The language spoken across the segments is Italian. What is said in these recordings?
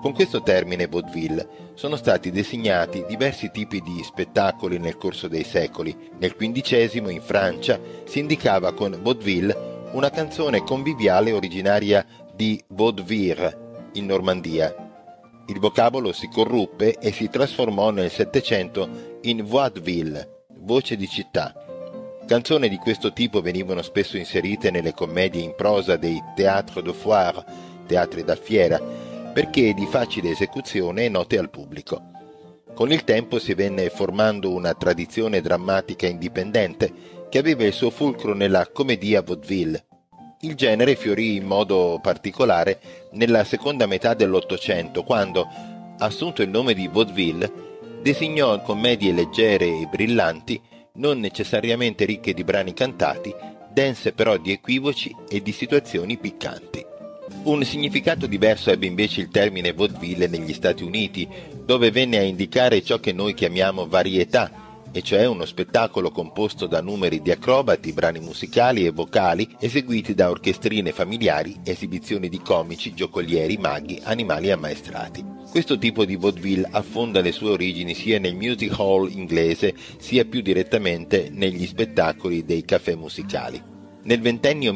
Con questo termine vaudeville sono stati designati diversi tipi di spettacoli nel corso dei secoli. Nel XV in Francia si indicava con vaudeville una canzone conviviale originaria di vaudeville in Normandia. Il vocabolo si corruppe e si trasformò nel Settecento in vaudeville, voce di città. Canzoni di questo tipo venivano spesso inserite nelle commedie in prosa dei théâtres de foire, teatri da fiera, perché di facile esecuzione e note al pubblico. Con il tempo si venne formando una tradizione drammatica indipendente che aveva il suo fulcro nella commedia vaudeville. Il genere fiorì in modo particolare nella seconda metà dell'Ottocento, quando, assunto il nome di vaudeville, designò commedie leggere e brillanti, non necessariamente ricche di brani cantati, dense però di equivoci e di situazioni piccanti. Un significato diverso ebbe invece il termine vaudeville negli Stati Uniti, dove venne a indicare ciò che noi chiamiamo varietà, e cioè uno spettacolo composto da numeri di acrobati, brani musicali e vocali eseguiti da orchestrine familiari, esibizioni di comici, giocolieri, maghi, animali ammaestrati. Questo tipo di vaudeville affonda le sue origini sia nel music hall inglese sia più direttamente negli spettacoli dei caffè musicali. Nel ventennio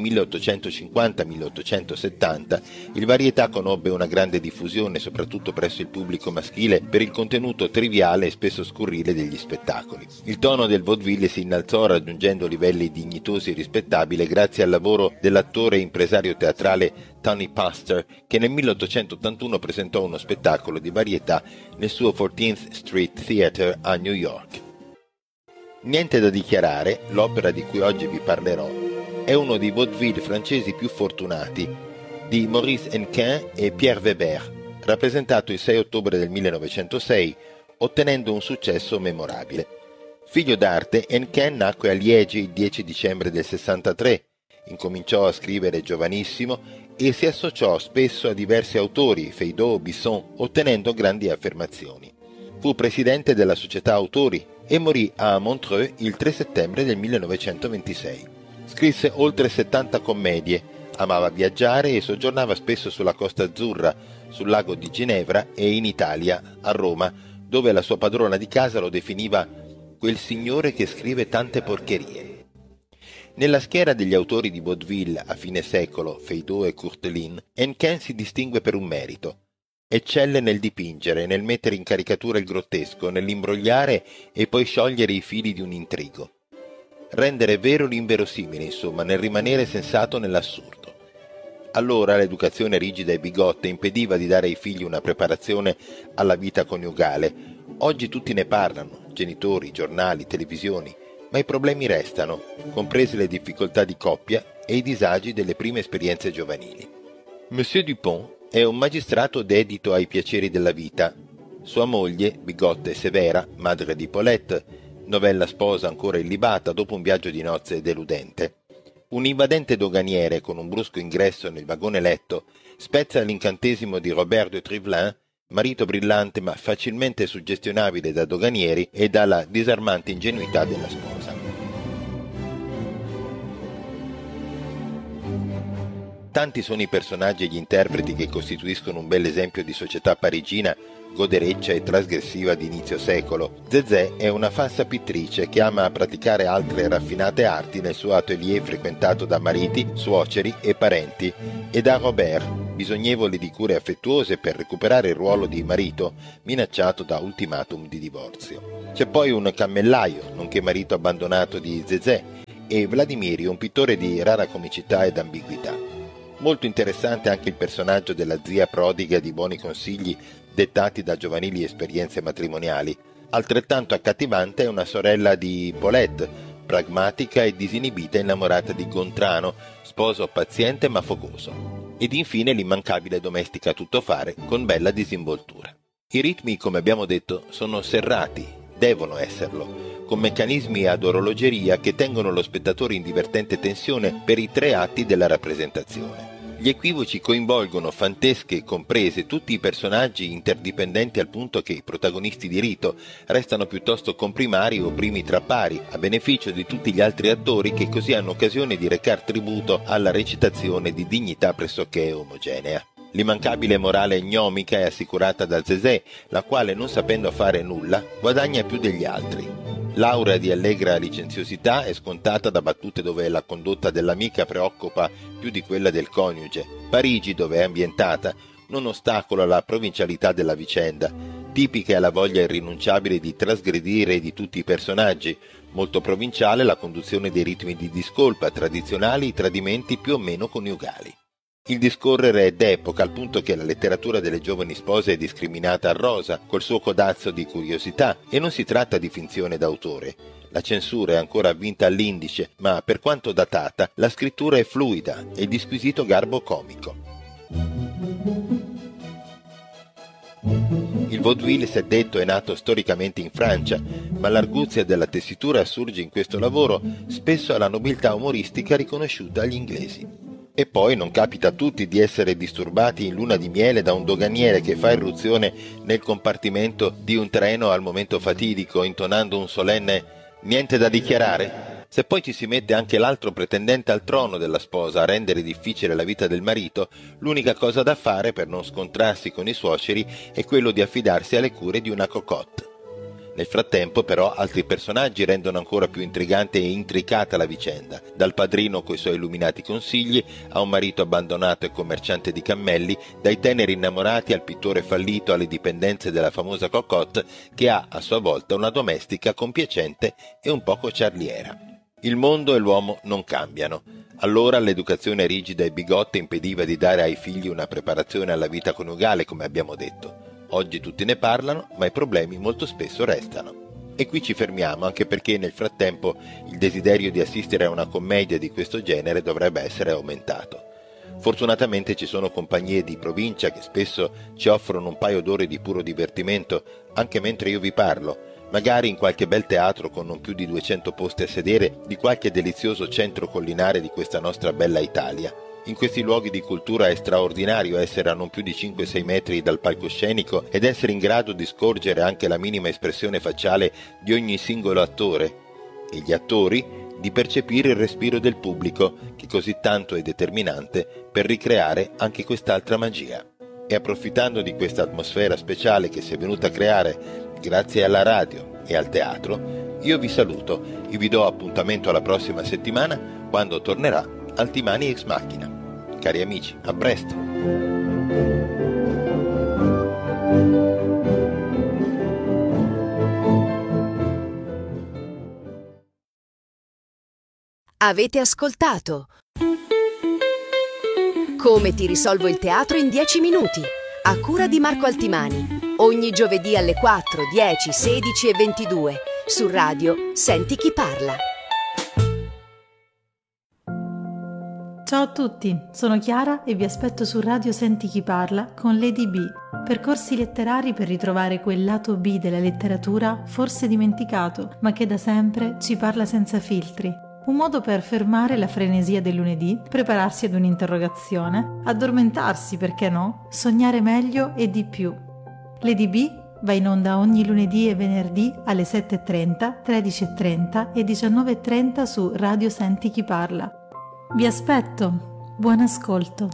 1850-1870 il varietà conobbe una grande diffusione soprattutto presso il pubblico maschile per il contenuto triviale e spesso scurrile degli spettacoli. Il tono del vaudeville si innalzò raggiungendo livelli dignitosi e rispettabili grazie al lavoro dell'attore e impresario teatrale Tony Pastor, che nel 1881 presentò uno spettacolo di varietà nel suo 14th Street Theatre a New York. Niente da dichiarare, l'opera di cui oggi vi parlerò è uno dei vaudeville francesi più fortunati, di Maurice Hennequin e Pierre Weber, rappresentato il 6 ottobre del 1906, ottenendo un successo memorabile. Figlio d'arte, Hennequin nacque a Liegi il 10 dicembre del 63, incominciò a scrivere giovanissimo e si associò spesso a diversi autori, Feydeau, Bisson, ottenendo grandi affermazioni. Fu presidente della Società Autori e morì a Montreux il 3 settembre del 1926. Scrisse oltre 70 commedie, amava viaggiare e soggiornava spesso sulla Costa Azzurra, sul lago di Ginevra e in Italia, a Roma, dove la sua padrona di casa lo definiva quel signore che scrive tante porcherie. Nella schiera degli autori di vaudeville a fine secolo, Feydeau e Courteline, Hennequin si distingue per un merito. Eccelle nel dipingere, nel mettere in caricatura il grottesco, nell'imbrogliare e poi sciogliere i fili di un intrigo. Rendere vero l'inverosimile, insomma, nel rimanere sensato nell'assurdo. Allora l'educazione rigida e bigotta impediva di dare ai figli una preparazione alla vita coniugale. Oggi tutti ne parlano, genitori, giornali, televisioni, ma i problemi restano, comprese le difficoltà di coppia e i disagi delle prime esperienze giovanili. Monsieur Dupont è un magistrato dedito ai piaceri della vita. Sua moglie, bigotta e severa, madre di Paulette, novella sposa ancora illibata dopo un viaggio di nozze deludente. Un invadente doganiere con un brusco ingresso nel vagone letto spezza l'incantesimo di Robert de Trivelin, marito brillante ma facilmente suggestionabile da doganieri e dalla disarmante ingenuità della sposa. Tanti sono i personaggi e gli interpreti che costituiscono un bel esempio di società parigina godereccia e trasgressiva di inizio secolo. Zézé è una falsa pittrice che ama praticare altre raffinate arti nel suo atelier frequentato da mariti, suoceri e parenti, e da Robert, bisognevole di cure affettuose per recuperare il ruolo di marito, minacciato da ultimatum di divorzio. C'è poi un cammellaio, nonché marito abbandonato di Zézé, e Vladimiri, un pittore di rara comicità ed ambiguità. Molto interessante anche il personaggio della zia prodiga di buoni consigli dettati da giovanili esperienze matrimoniali. Altrettanto accattivante è una sorella di Paulette, pragmatica e disinibita innamorata di Gontrano, sposo paziente ma fogoso. Ed infine l'immancabile domestica tuttofare con bella disinvoltura. I ritmi, come abbiamo detto, sono serrati, devono esserlo, con meccanismi ad orologeria che tengono lo spettatore in divertente tensione per i 3 atti della rappresentazione. Gli equivoci coinvolgono, fantesche comprese, tutti i personaggi interdipendenti al punto che i protagonisti di rito restano piuttosto comprimari o primi tra pari, a beneficio di tutti gli altri attori che così hanno occasione di recar tributo alla recitazione di dignità pressoché omogenea. L'immancabile morale gnomica è assicurata da Zezé, la quale, non sapendo fare nulla, guadagna più degli altri. L'aura di allegra licenziosità è scontata da battute dove la condotta dell'amica preoccupa più di quella del coniuge. Parigi, dove è ambientata, non ostacola la provincialità della vicenda. Tipica è la voglia irrinunciabile di trasgredire di tutti i personaggi. Molto provinciale la conduzione dei ritmi di discolpa tradizionali, i tradimenti più o meno coniugali. Il discorrere è d'epoca, al punto che la letteratura delle giovani spose è discriminata a rosa, col suo codazzo di curiosità, e non si tratta di finzione d'autore. La censura è ancora avvinta all'indice, ma per quanto datata, la scrittura è fluida e di squisito garbo comico. Il vaudeville, si è detto, è nato storicamente in Francia, ma l'arguzia della tessitura assurge in questo lavoro spesso alla nobiltà umoristica riconosciuta agli inglesi. E poi non capita a tutti di essere disturbati in luna di miele da un doganiere che fa irruzione nel compartimento di un treno al momento fatidico, intonando un solenne «niente da dichiarare». Se poi ci si mette anche l'altro pretendente al trono della sposa a rendere difficile la vita del marito, l'unica cosa da fare per non scontrarsi con i suoceri è quello di affidarsi alle cure di una cocotte. Nel frattempo, però, altri personaggi rendono ancora più intrigante e intricata la vicenda, dal padrino coi suoi illuminati consigli a un marito abbandonato e commerciante di cammelli, dai teneri innamorati al pittore fallito alle dipendenze della famosa cocotte che ha a sua volta una domestica compiacente e un poco ciarliera. Il mondo e l'uomo non cambiano. Allora l'educazione rigida e bigotta impediva di dare ai figli una preparazione alla vita coniugale, come abbiamo detto. Oggi tutti ne parlano, ma i problemi molto spesso restano. E qui ci fermiamo, anche perché nel frattempo il desiderio di assistere a una commedia di questo genere dovrebbe essere aumentato. Fortunatamente ci sono compagnie di provincia che spesso ci offrono un paio d'ore di puro divertimento, anche mentre io vi parlo, magari in qualche bel teatro con non più di 200 posti a sedere di qualche delizioso centro collinare di questa nostra bella Italia. In questi luoghi di cultura è straordinario essere a non più di 5-6 metri dal palcoscenico ed essere in grado di scorgere anche la minima espressione facciale di ogni singolo attore, e gli attori di percepire il respiro del pubblico, che così tanto è determinante per ricreare anche quest'altra magia. E approfittando di questa atmosfera speciale che si è venuta a creare grazie alla radio e al teatro, io vi saluto e vi do appuntamento alla prossima settimana, quando tornerà Altimani Ex Machina. Cari amici, a presto! Avete ascoltato Come ti risolvo il teatro in 10 minuti, a cura di Marco Altimani, ogni giovedì alle 4, 10, 16 e 22 su Radio Senti Chi Parla. Ciao a tutti, sono Chiara e vi aspetto su Radio Senti Chi Parla con Lady B, percorsi letterari per ritrovare quel lato B della letteratura forse dimenticato, ma che da sempre ci parla senza filtri. Un modo per fermare la frenesia del lunedì, prepararsi ad un'interrogazione, addormentarsi, perché no, sognare meglio e di più. Lady B va in onda ogni lunedì e venerdì alle 7.30, 13.30 e 19.30 su Radio Senti Chi Parla. Vi aspetto, buon ascolto.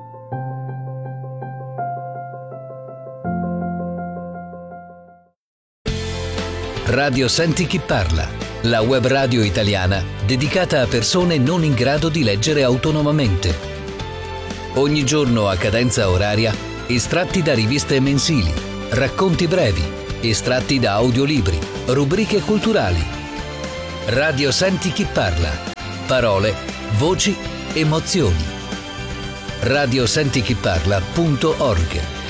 Radio Senti Chi Parla, la web radio italiana dedicata a persone non in grado di leggere autonomamente. Ogni giorno a cadenza oraria, estratti da riviste mensili, racconti brevi, estratti da audiolibri, rubriche culturali. Radio Senti Chi Parla, parole, voci, emozioni. radiosentichiparla.org